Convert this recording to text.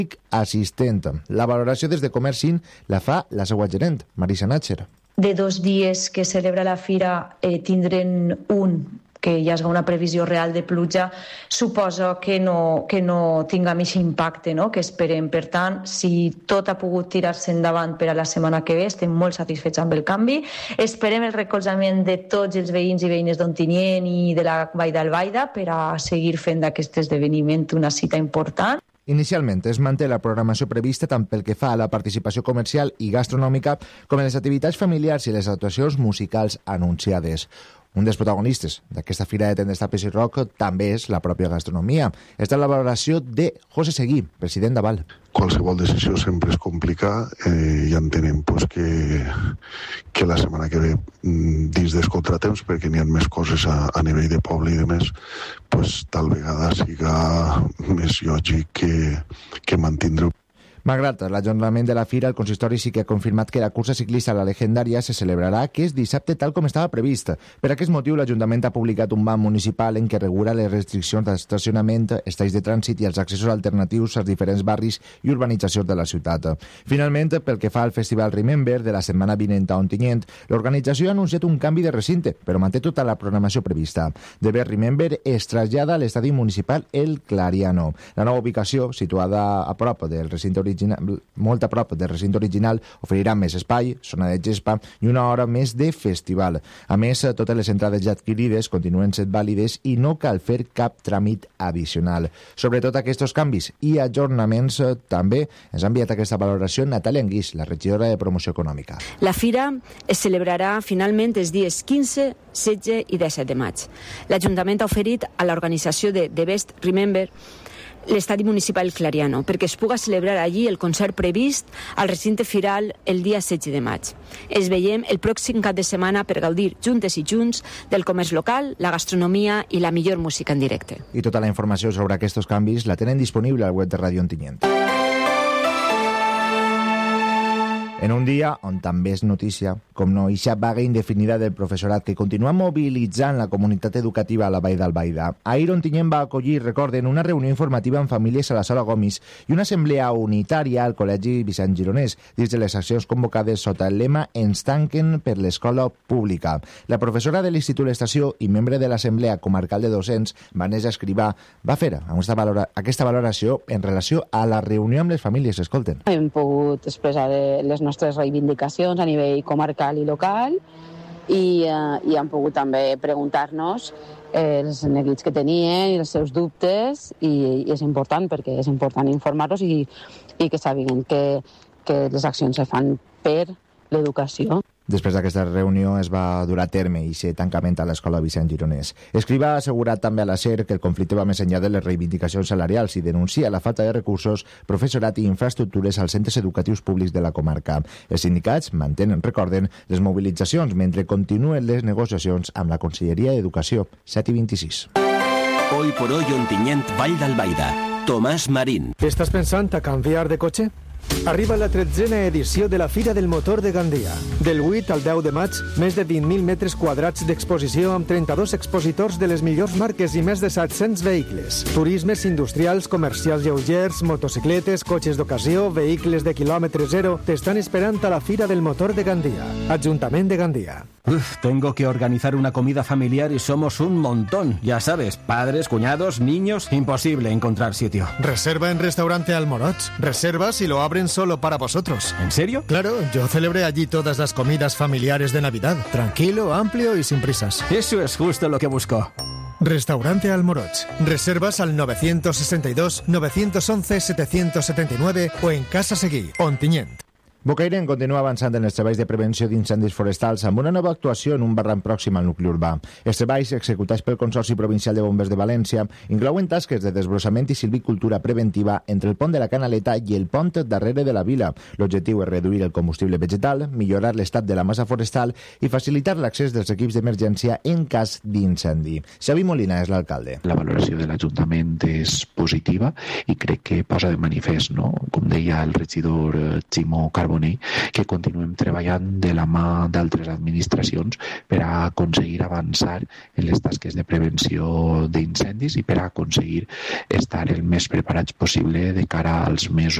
assistent. La valoració des de Comerç la fa la seva gerent, Marisa Natcher. De 2 dies que celebra la fira tindrem un que hi hagi una previsió real de pluja, suposo que no tinga més impacte, no?, que esperem. Per tant, si tot ha pogut tirar-se endavant per a la setmana que ve, estem molt satisfets amb el canvi. Esperem el recolzament de tots els veïns i veïnes d'Ontinyent i de la Vall d'Albaida per a seguir fent d'aquest esdeveniment una cita important. Inicialment es manté la programació prevista tant pel que fa a la participació comercial i gastronòmica com a les activitats familiars i les actuacions musicals anunciades. Un dels protagonistes d'aquesta fira de tendes, tapes i rock també és la pròpia gastronomia. Està la valoració de José Seguí, president d'Aval. Qualsevol decisió sempre és complicar. Ja entenem que la setmana que ve, dins dels contratemps, perquè n'hi ha més coses a nivell de poble i de més, tal vegada siga més lògic que mantindre. Malgrat l'ajornament de la fira, el consistori sí que ha confirmat que la cursa ciclista La Legendària se celebrarà aquest dissabte tal com estava previst. Per aquest motiu, l'Ajuntament ha publicat un banc municipal en què regula les restriccions d'estacionament, espais de trànsit i els accessos alternatius als diferents barris i urbanitzacions de la ciutat. Finalment, pel que fa al Festival Remember de la setmana vinent a Ontinyent, l'organització ha anunciat un canvi de recinte, però manté tota la programació prevista. De bé, Remember es trasllada a l'estadi municipal El Clariano. La nova ubicació, situada a prop del recinte molt a prop del recinte original, oferirà més espai, zona de gespa i una hora més de festival. A més, totes les entrades ja adquirides continuen sent vàlides i no cal fer cap tràmit addicional. Sobretot aquests canvis i ajornaments també ens ha enviat aquesta valoració Natàlia Anguix, la regidora de Promoció Econòmica. La fira es celebrarà finalment els dies 15, 16 i 17 de maig. L'Ajuntament ha oferit a l'organització de The Best Remember l'estadi municipal Clariano, perquè es puga celebrar allí el concert previst al recinte firal el dia 16 de maig. Es veiem el pròxim cap de setmana per gaudir juntes i junts del comerç local, la gastronomia i la millor música en directe. I tota la informació sobre aquests canvis la tenen disponible al web de Ràdio Ontinyent. En un dia on també és notícia, com no, ixa vaga indefinida del professorat que continua mobilitzant la comunitat educativa a la Vall d'Albaida. Ahir Ontinyent va acollir, recorden, una reunió informativa amb famílies a la Sala Gomis i una assemblea unitària al Col·legi Vicent Gironès, dins de les accions convocades sota el lema Ens tanquen per l'escola pública. La professora de l'Institut L'Estació i membre de l'Assemblea Comarcal de Docents, Vanessa Escrivà, va fer aquesta valoració en relació a la reunió amb les famílies. Escolten. Hem pogut expressar les nostres reivindicacions a nivell comarcal i local i han pogut també preguntar-nos els neguits que tenien i els seus dubtes i és important perquè és important informar-los i que sàpiguen que les accions se fan per l'educació. Després d'aquesta reunió es va dur a terme i ser tancament a l'escola Vicent Gironès. Escrivà ha assegurat també a la SER que el conflicte va més enllà de les reivindicacions salarials i denuncia la falta de recursos, professorat i infraestructures als centres educatius públics de la comarca. Els sindicats mantenen, recorden, les mobilitzacions mentre continuen les negociacions amb la Conselleria d'Educació. 7:26. Hoy por hoy Ontinyent, Vall d'Albaida. Tomàs Marín. ¿Estás pensando a cambiar de coche? Arriba la 13a edició de la Fira del Motor de Gandia. Del 8 al 10 de maig, més de 20.000 metres quadrats d'exposició amb 32 expositors de les millors marques i més de 700 vehicles. Turismes industrials, comercials lleugers, motocicletes, cotxes d'ocasió, vehicles de quilòmetre zero t'estan esperant a la Fira del Motor de Gandia. Ajuntament de Gandia. Tengo que organizar una comida familiar y somos un montón. Ya sabes, padres, cuñados, niños, imposible encontrar sitio. Reserva en Restaurante Almoroch. Reservas y lo abren solo para vosotros. ¿En serio? Claro, yo celebré allí todas las comidas familiares de Navidad. Tranquilo, amplio y sin prisas. Eso es justo lo que busco. Restaurante Almoroch. Reservas al 962 911 779 o en Casa Seguí, Ontinyent. Bocairent continua avançant en els treballs de prevenció d'incendis forestals amb una nova actuació en un barranc pròxim al nucli urbà. Els treballs executats pel Consorci Provincial de Bombers de València inclouen tasques de desbrossament i silvicultura preventiva entre el pont de la Canaleta i el pont darrere de la vila. L'objectiu és reduir el combustible vegetal, millorar l'estat de la massa forestal i facilitar l'accés dels equips d'emergència en cas d'incendi. Xavi Molina és l'alcalde. La valoració de l'Ajuntament és positiva i crec que posa de manifest, no? Com deia el regidor Ximo Carbó, Carbonell, que continuem treballant de la mà d'altres administracions per a aconseguir avançar en les tasques de prevenció d'incendis i per a aconseguir estar el més preparats possible de cara als mesos